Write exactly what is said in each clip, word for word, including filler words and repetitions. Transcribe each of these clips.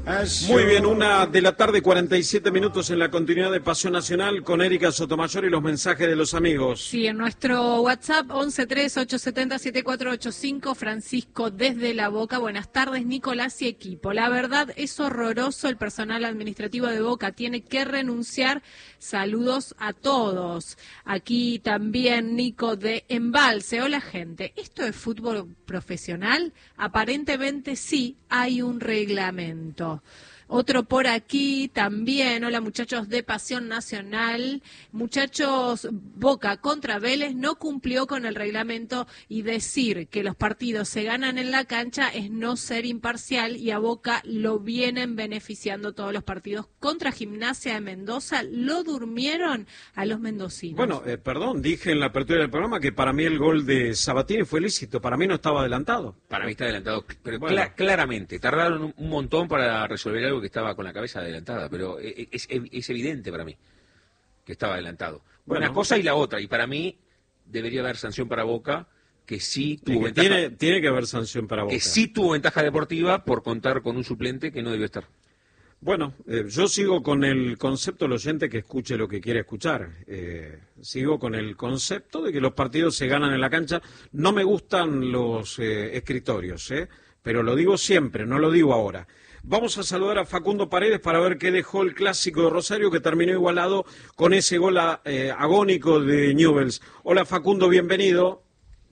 Muy bien, una de la tarde, cuarenta y siete minutos en la continuidad de Pasión Nacional con Erika Sotomayor y los mensajes de los amigos. Sí, en nuestro WhatsApp once tres ocho siete cero siete cuatro ocho cinco, Francisco desde La Boca. Buenas tardes, Nicolás y equipo. La verdad es horroroso, el personal administrativo de Boca tiene que renunciar. Saludos a todos. Aquí también Nico de Embalse. Hola gente, ¿esto es fútbol profesional? Aparentemente sí, hay un reglamento. Otro por aquí también, hola muchachos de Pasión Nacional, muchachos, Boca contra Vélez no cumplió con el reglamento y decir que los partidos se ganan en la cancha es no ser imparcial y a Boca lo vienen beneficiando todos los partidos. Contra Gimnasia de Mendoza lo durmieron a los mendocinos. Bueno, eh, perdón, dije en la apertura del programa que para mí el gol de Sabatini fue lícito, para mí no estaba adelantado. Para mí está adelantado, pero bueno. cl- claramente, tardaron un, un montón para resolver algo que estaba con la cabeza adelantada, pero es, es, es evidente para mí que estaba adelantado. Bueno, una cosa y la otra, y para mí debería haber sanción para Boca, que sí tuvo que ventaja, tiene, tiene que haber sanción para Boca. que sí tuvo ventaja deportiva por contar con un suplente que no debió estar. Bueno, eh, yo sigo con el concepto del oyente que escuche lo que quiere escuchar. Eh, sigo con el concepto de que los partidos se ganan en la cancha. No me gustan los eh, escritorios, ¿eh? Pero lo digo siempre, no lo digo ahora. Vamos a saludar a Facundo Paredes para ver qué dejó el clásico de Rosario, que terminó igualado con ese gol eh, agónico de Newell's. Hola Facundo, bienvenido.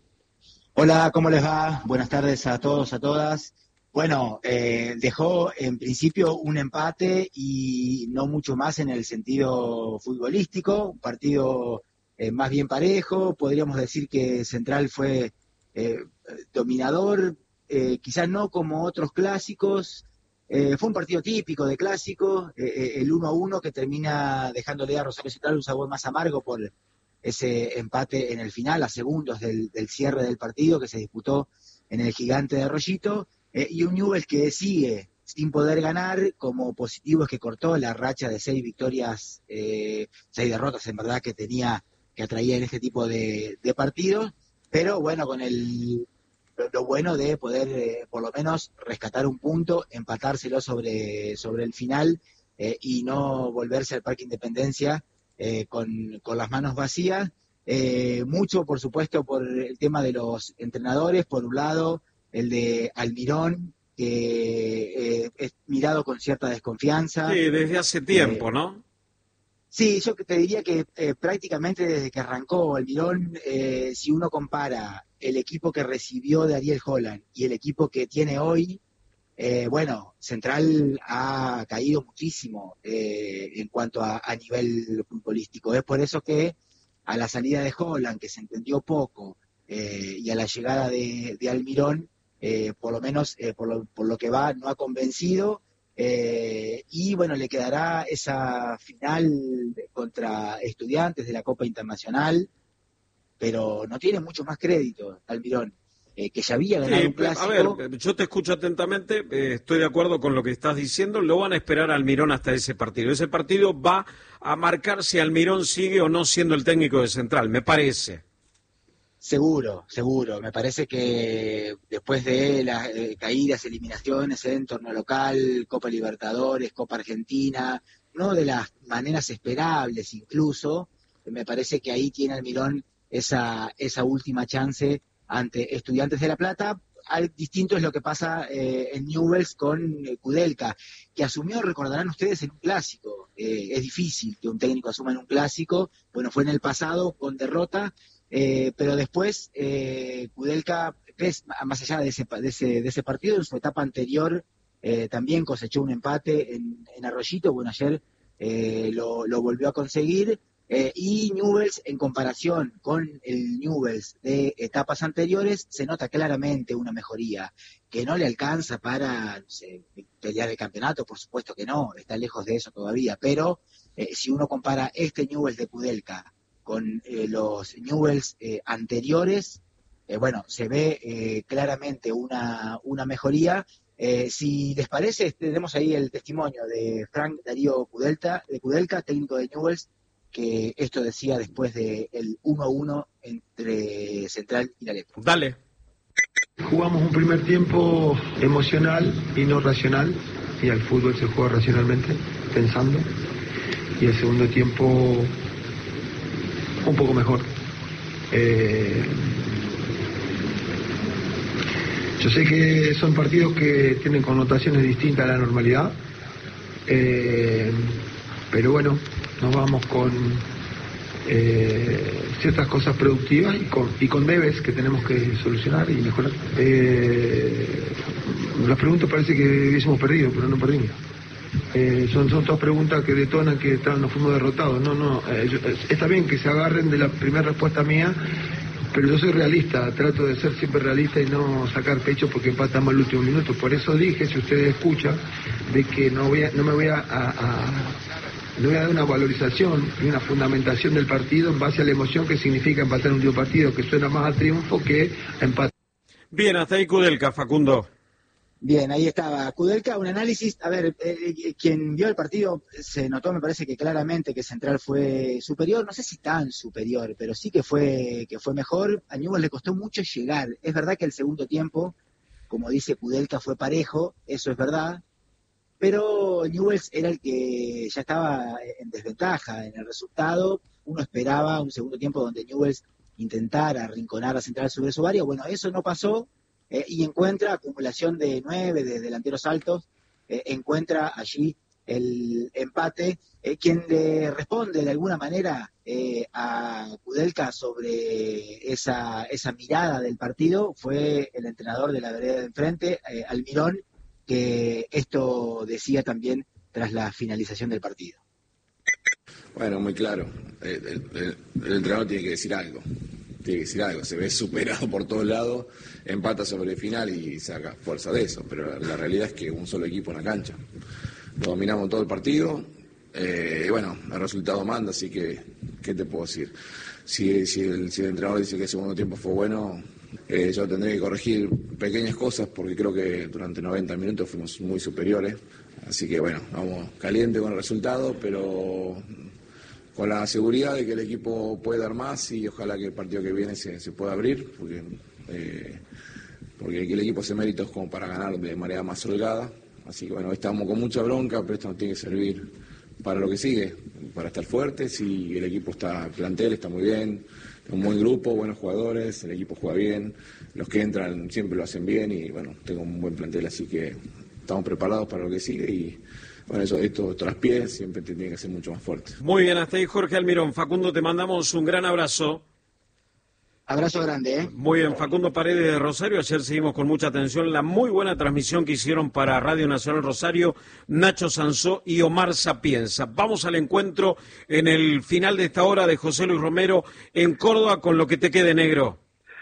Hola, ¿cómo les va? Buenas tardes a todos, a todas. Bueno, eh, dejó en principio un empate y no mucho más en el sentido futbolístico, un partido eh, más bien parejo, podríamos decir que Central fue eh, dominador, eh, quizás no como otros clásicos. Eh, fue un partido típico de clásico, eh, eh, el uno a uno que termina dejándole a Rosario Central un sabor más amargo por ese empate en el final, a segundos del, del cierre del partido que se disputó en el Gigante de Arroyito, eh, y un Newell's que sigue sin poder ganar, como positivo es que cortó la racha de seis victorias, eh, seis derrotas en verdad que tenía, que atraía en este tipo de, de partidos, pero bueno, con el lo bueno de poder eh, por lo menos rescatar un punto, empatárselo sobre, sobre el final eh, y no volverse al Parque Independencia eh, con, con las manos vacías. Eh, mucho, por supuesto, por el tema de los entrenadores, por un lado, el de Almirón, que eh, es mirado con cierta desconfianza. Sí, desde hace tiempo, eh, ¿no? Sí, yo te diría que eh, prácticamente desde que arrancó Almirón, eh, si uno compara el equipo que recibió de Ariel Holland y el equipo que tiene hoy, eh, bueno, Central ha caído muchísimo eh, en cuanto a, a nivel futbolístico. Es por eso que a la salida de Holland, que se entendió poco, eh, y a la llegada de, de Almirón, eh, por lo menos eh, por, lo, por lo que va, no ha convencido. Eh, y bueno, le quedará esa final contra Estudiantes de la Copa Internacional, pero no tiene mucho más crédito Almirón, eh, que ya había ganado sí, un clásico. A ver, yo te escucho atentamente, eh, estoy de acuerdo con lo que estás diciendo, lo van a esperar a Almirón hasta ese partido. Ese partido va a marcar si Almirón sigue o no siendo el técnico de Central, me parece. Seguro, seguro. Me parece que después de las eh, caídas, eliminaciones en torneo local, Copa Libertadores, Copa Argentina, no de las maneras esperables incluso, me parece que ahí tiene Almirón esa, esa última chance ante Estudiantes de La Plata. Al distinto es lo que pasa eh, en Newell's con eh, Kudelka, que asumió, recordarán ustedes, en un clásico. Eh, es difícil que un técnico asuma en un clásico, bueno, fue en el pasado con derrota. Eh, pero después eh, Kudelka, más allá de ese, de, ese, de ese partido, en su etapa anterior eh, también cosechó un empate en, en Arroyito. Bueno, ayer eh, lo, lo volvió a conseguir, eh, y Newell's, en comparación con el Newell's de etapas anteriores, se nota claramente una mejoría que no le alcanza para, no sé, pelear el campeonato, por supuesto que no, está lejos de eso todavía, pero eh, si uno compara este Newell's de Kudelka con eh, los Newell's eh, anteriores, eh, bueno, se ve eh, claramente una, una mejoría. Eh, si les parece, tenemos ahí el testimonio de Frank Darío Kudelka, de Kudelka, técnico de Newell's, que esto decía después del uno a uno entre Central y La Lepra. Dale. Jugamos un primer tiempo emocional y no racional. y al fútbol se juega racionalmente, pensando, y el segundo tiempo un poco mejor. Eh, yo sé que son partidos que tienen connotaciones distintas a la normalidad, eh, pero bueno, nos vamos con eh, ciertas cosas productivas y con, y con debes que tenemos que solucionar y mejorar. Eh, las preguntas parece que hubiésemos perdido, pero no perdimos. Eh, son, son todas preguntas que detonan que tal, nos fuimos derrotados. No, no, eh, yo, está bien que se agarren de la primera respuesta mía, pero yo soy realista, trato de ser siempre realista y no sacar pecho porque empatamos el último minuto. Por eso dije, si ustedes escuchan, de que no voy a, no me voy a, a, a no voy a dar una valorización y una fundamentación del partido en base a la emoción que significa empatar un último partido, que suena más a triunfo que a empate. Bien, hasta ahí Kudelka, Facundo. Bien, ahí estaba Kudelka, un análisis. A ver, eh, quien vio el partido se notó, me parece que claramente que Central fue superior, no sé si tan superior, pero sí que fue que fue mejor. A Newell's le costó mucho llegar. Es verdad que el segundo tiempo, como dice Kudelka, fue parejo, eso es verdad, pero Newell's era el que ya estaba en desventaja en el resultado. Uno esperaba un segundo tiempo donde Newell's intentara arrinconar a Central sobre su área. Bueno, eso no pasó. Eh, y encuentra acumulación de nueve, de delanteros altos, eh, encuentra allí el empate. Eh, quien le responde de alguna manera eh, a Kudelka sobre esa, esa mirada del partido fue el entrenador de la vereda de enfrente, eh, Almirón, que esto decía también tras la finalización del partido. Bueno, muy claro, el, el, el, el entrenador tiene que decir algo. Tiene que decir algo, se ve superado por todos lados, empata sobre el final y saca fuerza de eso, pero la, la realidad es que un solo equipo en la cancha. Lo dominamos todo el partido, eh, y bueno, el resultado manda, así que, ¿qué te puedo decir? Si, si, el, si el entrenador dice que el segundo tiempo fue bueno, eh, yo tendré que corregir pequeñas cosas porque creo que durante noventa minutos fuimos muy superiores, así que bueno, vamos caliente con el resultado, pero con la seguridad de que el equipo puede dar más y ojalá que el partido que viene se, se pueda abrir, porque, eh, porque el equipo hace méritos como para ganar de manera más holgada. Así que bueno, estamos con mucha bronca, pero esto nos tiene que servir para lo que sigue, para estar fuertes y el equipo está, el plantel está muy bien, un buen grupo, buenos jugadores, el equipo juega bien, los que entran siempre lo hacen bien y bueno, tengo un buen plantel, así que estamos preparados para lo que sigue y bueno, eso, esto traspié siempre te tiene que ser mucho más fuerte. Muy bien, hasta ahí Jorge Almirón. Facundo, te mandamos un gran abrazo. Abrazo grande, ¿eh? Muy bien, Facundo Paredes de Rosario. Ayer seguimos con mucha atención la muy buena transmisión que hicieron para Radio Nacional Rosario Nacho Sansó y Omar Sapienza. Vamos al encuentro en el final de esta hora de José Luis Romero en Córdoba con lo que te quede, negro.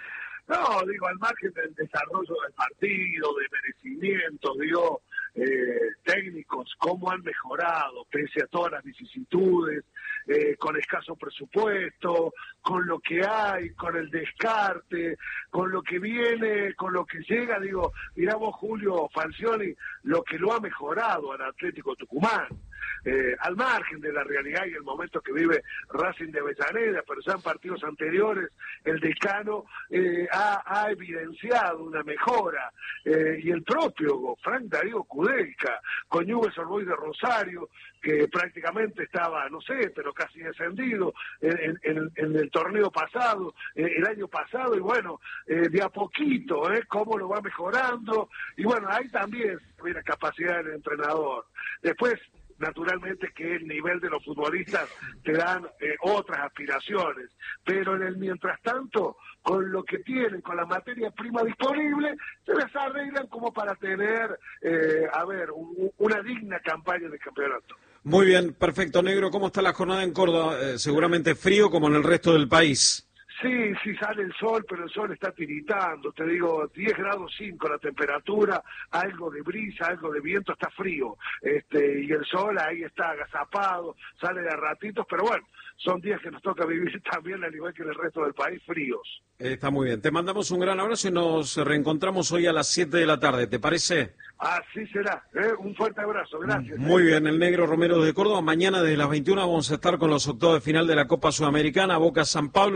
No, digo, al margen del desarrollo del partido, de merecimientos, digo, eh, técnicos, cómo han mejorado, pese a todas las vicisitudes, eh, con escaso presupuesto, con lo que hay, con el descarte, con lo que viene, con lo que llega, digo, miramos Julio Falcioni, lo que lo ha mejorado al Atlético Tucumán. Eh, al margen de la realidad y el momento que vive Racing de Avellaneda, pero ya en partidos anteriores el decano eh, ha, ha evidenciado una mejora, eh, y el propio Frank Darío Kudelka, con Newell's Old Boys de Rosario, que prácticamente estaba, no sé, pero casi descendido en, en, en el torneo pasado, eh, el año pasado, y bueno, eh, de a poquito, eh, cómo lo va mejorando, y bueno, ahí también se ve la capacidad del entrenador. Después, naturalmente que el nivel de los futbolistas te dan eh, otras aspiraciones, pero en el mientras tanto, con lo que tienen, con la materia prima disponible, se les arreglan como para tener, eh, a ver, un, una digna campaña de campeonato. Muy bien, perfecto, negro. ¿Cómo está la jornada en Córdoba? Eh, seguramente frío como en el resto del país. Sí, sí sale el sol, pero el sol está tiritando, te digo, diez grados cinco la temperatura, algo de brisa, algo de viento, está frío, este, y el sol ahí está agazapado, sale de a ratitos, pero bueno, son días que nos toca vivir también, al igual que en el resto del país, fríos. Está muy bien, te mandamos un gran abrazo y nos reencontramos hoy a las siete de la tarde, ¿te parece? Así será, ¿eh? Un fuerte abrazo, gracias. Muy bien, el negro Romero de Córdoba. Mañana desde las veintiuna vamos a estar con los octavos de final de la Copa Sudamericana, Boca San Pablo, el relato de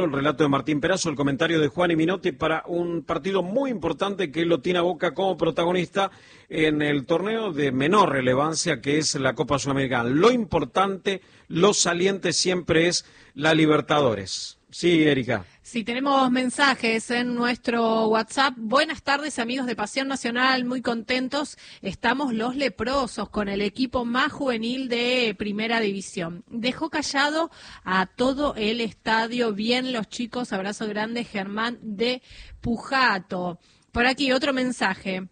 Martín Perazo, el comentario de Juan y Minotti para un partido muy importante que lo tiene a Boca como protagonista en el torneo de menor relevancia que es la Copa Sudamericana. Lo importante, lo saliente siempre es la Libertadores. Sí, Erika. Sí, tenemos mensajes en nuestro WhatsApp. Buenas tardes, amigos de Pasión Nacional, muy contentos. Estamos los leprosos con el equipo más juvenil de Primera División. Dejó callado a todo el estadio. Bien los chicos, abrazo grande, Germán de Pujato. Por aquí otro mensaje.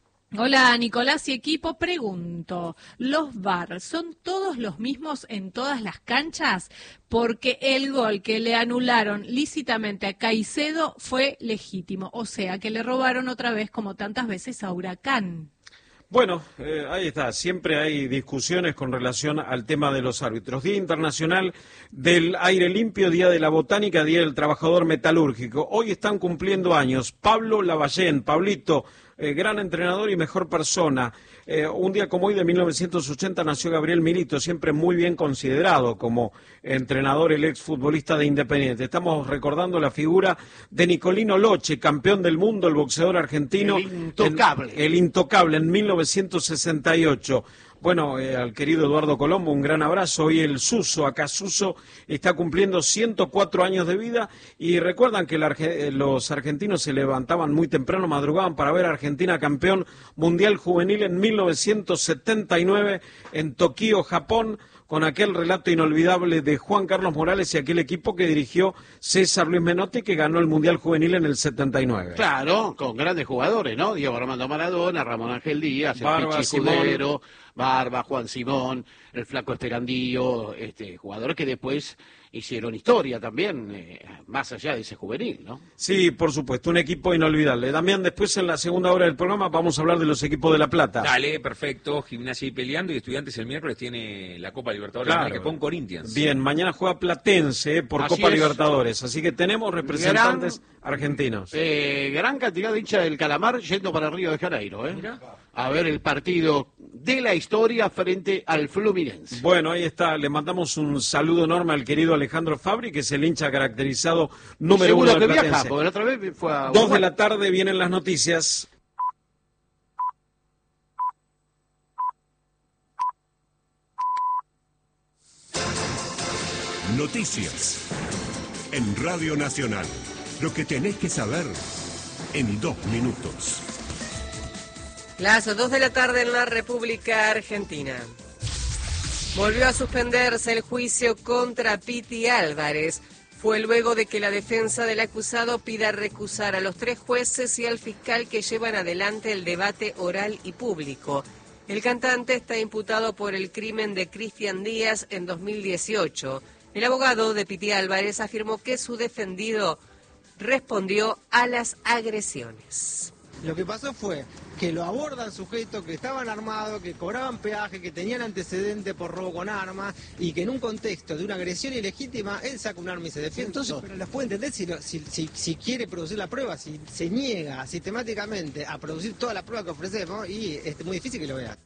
Hola Nicolás y equipo, pregunto, ¿los V A R son todos los mismos en todas las canchas? Porque el gol que le anularon lícitamente a Caicedo fue legítimo, o sea que le robaron otra vez como tantas veces a Huracán. Bueno, eh, ahí está, siempre hay discusiones con relación al tema de los árbitros. Día Internacional del Aire Limpio, Día de la Botánica, Día del Trabajador Metalúrgico. Hoy están cumpliendo años Pablo Lavallén, Pablito, Eh, gran entrenador y mejor persona. Eh, un día como hoy de mil novecientos ochenta nació Gabriel Milito, siempre muy bien considerado como entrenador, el exfutbolista de Independiente. Estamos recordando la figura de Nicolino Loche, campeón del mundo, el boxeador argentino. El intocable. En, el intocable en mil novecientos sesenta y ocho. Bueno, eh, al querido Eduardo Colombo, un gran abrazo. Hoy el Suso, acá Suso, está cumpliendo ciento cuatro años de vida y recuerdan que la, los argentinos se levantaban muy temprano, madrugaban para ver a Argentina campeón mundial juvenil en mil novecientos setenta y nueve en Tokio, Japón, con aquel relato inolvidable de Juan Carlos Morales y aquel equipo que dirigió César Luis Menotti, que ganó el Mundial Juvenil en el setenta y nueve. Claro, con grandes jugadores, ¿no? Diego Armando Maradona, Ramón Ángel Díaz, Barba, el Pichi Escudero, Barba, Juan Simón, el Flaco Esterandillo, este, jugadores que después hicieron historia también, eh, más allá de ese juvenil, ¿no? Sí, por supuesto, un equipo inolvidable. Damián, después en la segunda hora del programa vamos a hablar de los equipos de La Plata. Dale, perfecto. Gimnasia y peleando y Estudiantes el miércoles tiene la Copa Libertadores Claro. que con Corinthians. Bien, mañana juega Platense eh, por Así Copa es. Libertadores, así que tenemos representantes Gran- argentinos. Eh, gran cantidad de hinchas del Calamar yendo para Río de Janeiro, ¿eh? Mirá. A ver el partido de la historia frente al Fluminense. Bueno, ahí está, le mandamos un saludo enorme al querido Alejandro Fabri, que es el hincha caracterizado número Seguro uno que del viaja, Platense. porque la otra vez fue a Dos de Uruguay. la tarde vienen las noticias. Noticias en Radio Nacional. Lo que tenés que saber en dos minutos. Las dos de la tarde en la República Argentina. Volvió a suspenderse el juicio contra Piti Álvarez. Fue luego de que la defensa del acusado pida recusar a los tres jueces y al fiscal que llevan adelante el debate oral y público. El cantante está imputado por el crimen de Cristian Díaz en dos mil dieciocho. El abogado de Piti Álvarez afirmó que su defendido respondió a las agresiones. Lo que pasó fue que lo abordan sujetos que estaban armados, que cobraban peaje, que tenían antecedentes por robo con armas y que en un contexto de una agresión ilegítima él saca un arma y se defiende. Entonces, pero las puede entender si, lo- si, si, si quiere producir la prueba, si se niega sistemáticamente a producir toda la prueba que ofrecemos y es muy difícil que lo vea.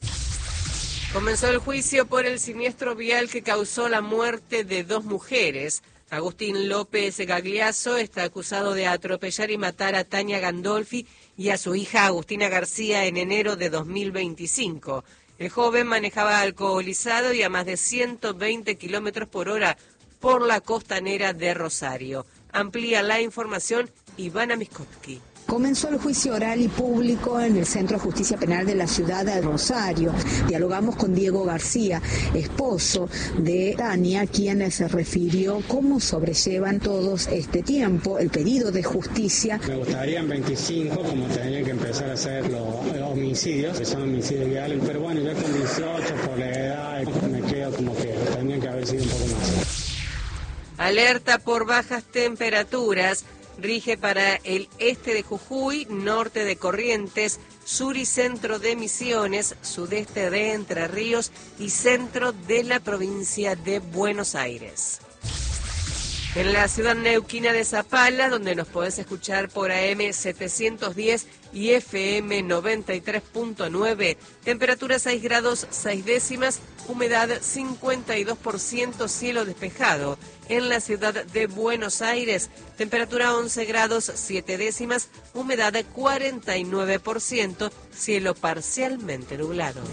Comenzó el juicio por el siniestro vial que causó la muerte de dos mujeres. Agustín López Gagliasso está acusado de atropellar y matar a Tania Gandolfi y a su hija Agustina García en enero de dos mil veinticinco. El joven manejaba alcoholizado y a más de ciento veinte kilómetros por hora por la costanera de Rosario. Amplía la información Ivana Miskovsky. Comenzó el juicio oral y público en el Centro de Justicia Penal de la ciudad de Rosario. Dialogamos con Diego García, esposo de Tania, quien se refirió cómo sobrellevan todos este tiempo el pedido de justicia. Me gustaría en veinticinco, como tenían que empezar a hacer los, los homicidios, que son homicidios viales, pero bueno, ya con dieciocho, por la edad, me quedo como que tendrían que haber sido un poco más. Alerta por bajas temperaturas. Rige para el este de Jujuy, norte de Corrientes, sur y centro de Misiones, sudeste de Entre Ríos y centro de la provincia de Buenos Aires. En la ciudad neuquina de Zapala, donde nos podés escuchar por A M setecientos diez y F M noventa y tres punto nueve, temperatura seis grados seis décimas, humedad cincuenta y dos por ciento, cielo despejado. En la ciudad de Buenos Aires, temperatura once grados siete décimas, humedad cuarenta y nueve por ciento, cielo parcialmente nublado.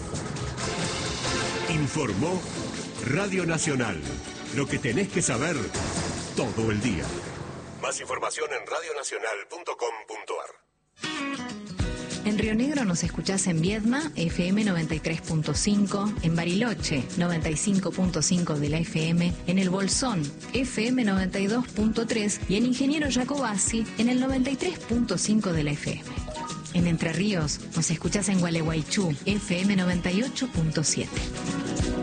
Informó Radio Nacional. Lo que tenés que saber todo el día. Más información en radio nacional punto com punto a r. En Río Negro nos escuchás en Viedma, F M noventa y tres punto cinco, en Bariloche, noventa y cinco punto cinco de la F M, en El Bolsón, F M noventa y dos punto tres y en Ingeniero Jacobasi, en el noventa y tres punto cinco de la F M. En Entre Ríos nos escuchás en Gualeguaychú, F M noventa y ocho punto siete.